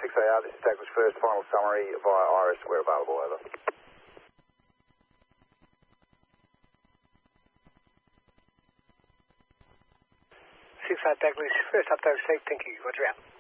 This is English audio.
6AR, this is Douglas First, final summary via Iris, we're available, over. 6 Douglas First, up to safe, thank you, roger out.